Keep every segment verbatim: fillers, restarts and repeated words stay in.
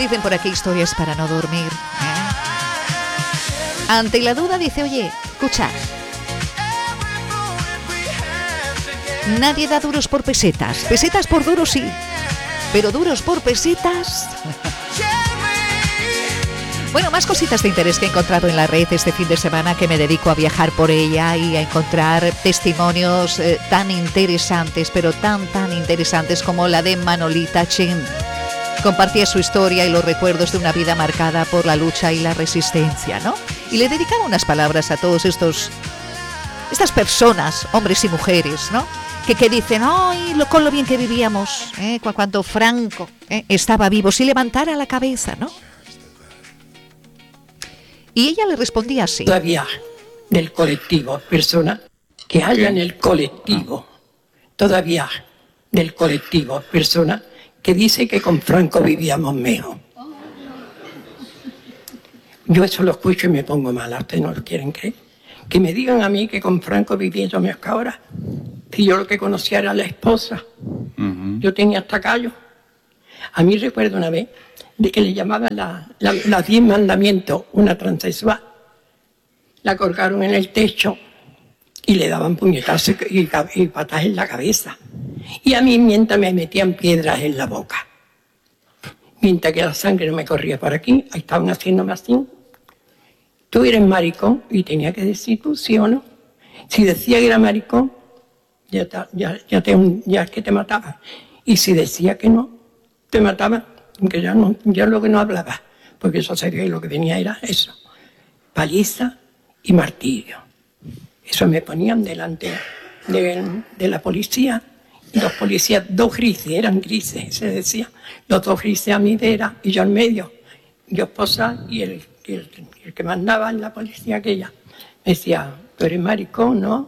Dicen por aquí historias para no dormir, ¿eh? Ante la duda dice, oye, escucha, nadie da duros por pesetas. Pesetas por duros sí, pero duros por pesetas. Bueno, más cositas de interés que he encontrado en la red este fin de semana, que me dedico a viajar por ella y a encontrar testimonios eh, tan interesantes, pero tan, tan interesantes como la de Manolita Chen. Compartía su historia y los recuerdos de una vida marcada por la lucha y la resistencia, ¿no? Y le dedicaba unas palabras a todos estos, estas personas, hombres y mujeres, ¿no? Que, que dicen, ¡ay, lo, con lo bien que vivíamos! ¿eh? Cuando Franco ¿eh? estaba vivo, si levantara la cabeza, ¿no? Y ella le respondía así. Todavía del colectivo, personas que haya en el colectivo, todavía del colectivo, personas que dice que con Franco vivíamos mejor. Yo eso lo escucho y me pongo mala, ustedes no lo quieren creer. Que me digan a mí que con Franco vivíamos mejor que ahora. Si yo lo que conocía era la esposa, uh-huh. Yo tenía hasta callo. A mí recuerdo una vez de que le llamaban la, la, las diez mandamientos, una transexual. La colgaron en el techo y le daban puñetazos y, y patas en la cabeza. Y a mí mientras me metían piedras en la boca. Mientras que la sangre no me corría por aquí, ahí estaban haciéndome así. Tú eres maricón y tenía que decir tú sí o no. Si decía que era maricón, ya, ya, ya, te, ya es que te mataban. Y si decía que no, te mataban. Que ya, no, ya lo que no hablaba, porque eso sería lo que venía era eso, paliza y martirio. Eso me ponían delante de, de la policía, y los policías, dos grises, eran grises, se decía, los dos grises a mi vera y yo al medio, yo esposa y el, el, el que mandaba en la policía aquella, me decía, tú eres maricón, ¿no?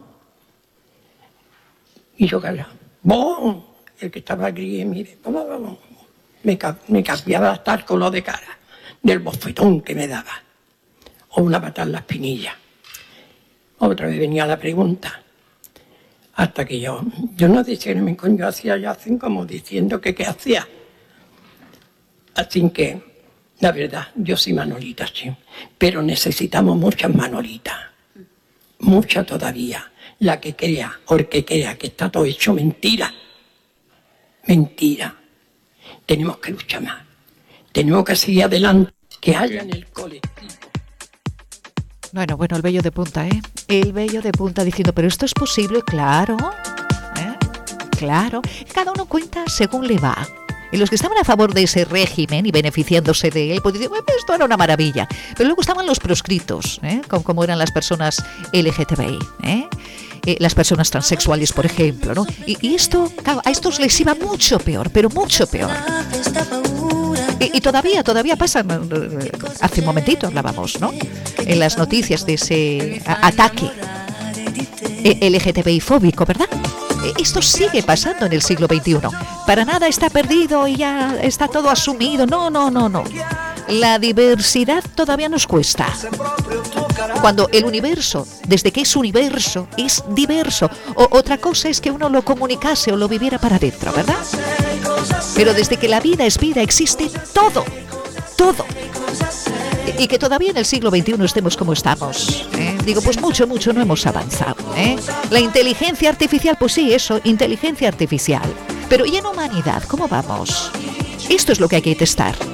Y yo callaba, ¡bom! El que estaba gris, mire, ¡bom! Me, me cambiaba hasta el color de cara del bofetón que me daba, o una patada en la espinilla. Otra vez venía la pregunta, hasta que yo, yo no decía que me coño hacía, yo hacen como diciendo que qué hacía. Así que, la verdad, yo soy Manolita, sí, pero necesitamos muchas Manolitas, muchas todavía, la que crea, o el que crea que está todo hecho mentira, mentira. Tenemos que luchar más. Tenemos que seguir adelante. Que haya en el colectivo. Bueno, bueno, el vello de punta, ¿eh? El vello de punta diciendo, pero esto es posible, claro. ¿eh? Claro. Cada uno cuenta según le va. Y los que estaban a favor de ese régimen y beneficiándose de él, pues dicen, bueno, esto era una maravilla. Pero luego estaban los proscritos, ¿eh? Como, como eran las personas L G T B I, ¿eh? Eh, las personas transexuales, por ejemplo, ¿no? Y, y esto, claro, a estos les iba mucho peor, pero mucho peor. Y, y todavía, todavía pasa, hace un momentito hablábamos, ¿no? En las noticias de ese a, ataque L G T B I fóbico, ¿verdad? Esto sigue pasando en el siglo veintiuno. Para nada está perdido y ya está todo asumido. No, no, no, no. La diversidad todavía nos cuesta. Cuando el universo, desde que es universo, es diverso. O otra cosa es que uno lo comunicase o lo viviera para adentro, ¿verdad? Pero desde que la vida es vida existe todo, todo. Y que todavía en el siglo veintiuno estemos como estamos, ¿eh? Digo, pues mucho, mucho no hemos avanzado, ¿eh? La inteligencia artificial, pues sí, eso, inteligencia artificial. Pero ¿y en humanidad cómo vamos? Esto es lo que hay que testar.